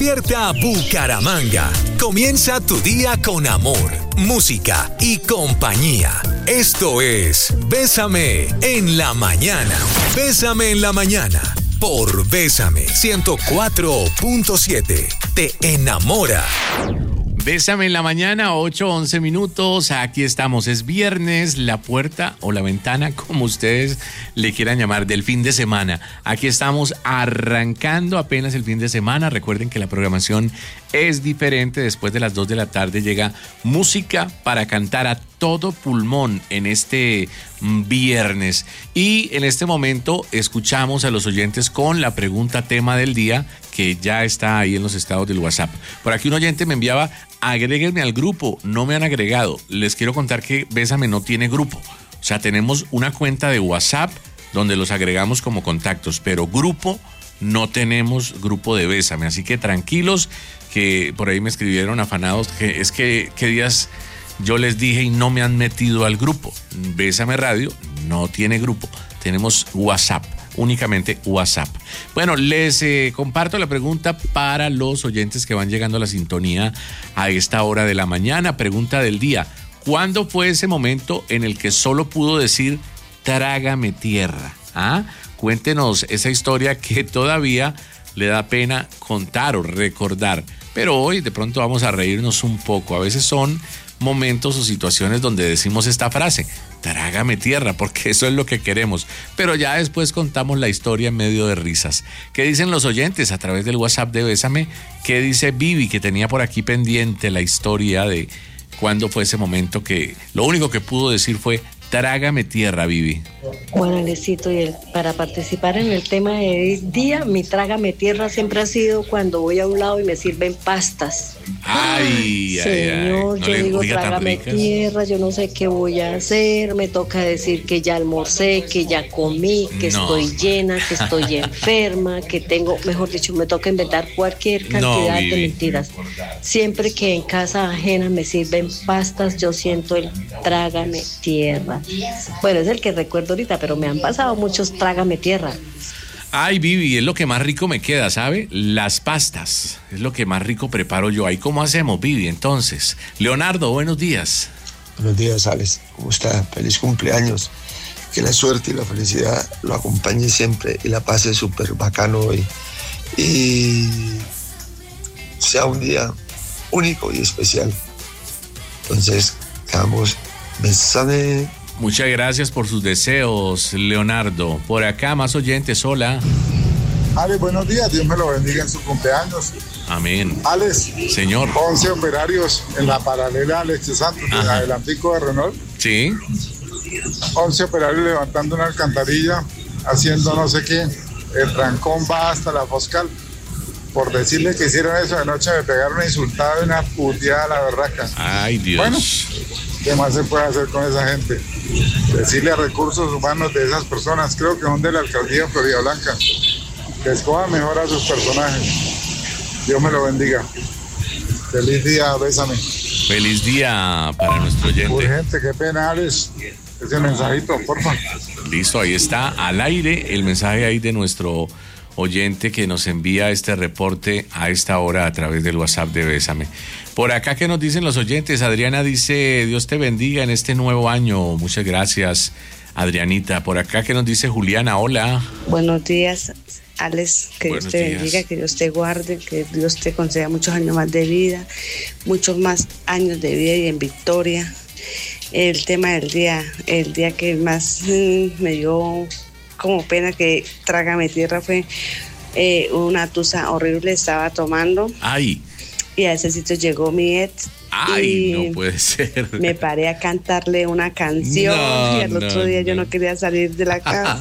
Despierta Bucaramanga. Comienza tu día con amor, música y compañía. Esto es Bésame en la mañana. Bésame en la mañana por Bésame 104.7. Te enamora. Bésame en la mañana, 8:11 minutos. Aquí estamos. Es viernes, la puerta o la ventana, como ustedes le quieran llamar, del fin de semana. Aquí estamos arrancando apenas el fin de semana. Recuerden que la programación es diferente. Después de las 2 de la tarde llega música para cantar a todo pulmón en este viernes. Y en este momento escuchamos a los oyentes con la pregunta tema del día, que ya está ahí en los estados del WhatsApp. Por aquí un oyente me enviaba: agréguenme al grupo. No me han agregado. Les quiero contar que Bésame no tiene grupo. O sea, tenemos una cuenta de WhatsApp donde los agregamos como contactos, pero grupo no tenemos, grupo de Bésame. Así que tranquilos, que por ahí me escribieron afanados que es que qué días yo les dije y no me han metido al grupo. Bésame Radio no tiene grupo. Tenemos WhatsApp. Únicamente WhatsApp. Bueno, les comparto la pregunta para los oyentes que van llegando a la sintonía a esta hora de la mañana. Pregunta del día: ¿cuándo fue ese momento en el que solo pudo decir trágame tierra? Cuéntenos esa historia que todavía le da pena contar o recordar. Pero hoy de pronto vamos a reírnos un poco. A veces son momentos o situaciones donde decimos esta frase: trágame tierra, porque eso es lo que queremos. Pero ya después contamos la historia en medio de risas. ¿Qué dicen los oyentes a través del WhatsApp de Bésame? ¿Qué dice Vivi, que tenía por aquí pendiente la historia de cuándo fue ese momento que lo único que pudo decir fue trágame tierra, Vivi? Bueno, Alecito, para participar en el tema de día, mi trágame tierra siempre ha sido cuando voy a un lado y me sirven pastas. Ay, Señor, no yo digo tan trágame ricas. tierra, yo no sé qué voy a hacer, me toca decir que ya almorcé, que ya comí, que estoy llena, que estoy enferma, que tengo, mejor dicho, me toca inventar cualquier cantidad de mentiras. Siempre que en casa ajena me sirven pastas, yo siento el trágame tierra. Bueno, es el que recuerdo ahorita, pero me han pasado muchos trágame tierra. Ay, Vivi, es lo que más rico me queda, ¿sabe? Las pastas, es lo que más rico preparo yo. ¿Ahí cómo hacemos, Vivi? Entonces, Leonardo, buenos días. Buenos días, Alex. ¿Cómo está? Feliz cumpleaños. Que la suerte y la felicidad lo acompañe siempre y la pase súper bacano hoy. Y sea un día único y especial. Entonces, quedamos. Bésame. Muchas gracias por sus deseos, Leonardo. Por acá, más oyentes, hola. Alex, buenos días, Dios me lo bendiga en su cumpleaños. Amén. Alex, señor. 11 operarios en la paralela Alex Santos, en adelantico de Renault. Sí. 11 operarios levantando una alcantarilla, haciendo no sé qué. El trancón va hasta la Foscal. Por decirle que hicieron eso de noche, me pegaron una insultada y una puteada a la berraca. Ay, Dios. Bueno, ¿qué más se puede hacer con esa gente? Decirle a recursos humanos de esas personas, creo que son de la alcaldía de Florida Blanca, que escojan mejor a sus personajes. Dios me lo bendiga. Feliz día, Bésame. Feliz día para nuestro oyente. Urgente, qué pena, Alex. Ese mensajito, porfa. Listo, ahí está al aire el mensaje ahí de nuestro oyente que nos envía este reporte a esta hora a través del WhatsApp de Bésame. Por acá, ¿qué nos dicen los oyentes? Adriana dice: Dios te bendiga en este nuevo año. Muchas gracias, Adrianita. Por acá, ¿qué nos dice Juliana? Hola. Buenos días, Alex. Que Dios te bendiga, que Dios te guarde, que Dios te conceda muchos años más de vida, muchos más años de vida y en victoria. El tema del día, el día que más me dio como pena que trágame tierra fue una tusa horrible, estaba tomando. Ay. Y a ese sitio llegó mi ex. Ay, no puede ser. Me paré a cantarle una canción y al otro día yo no quería salir de la casa.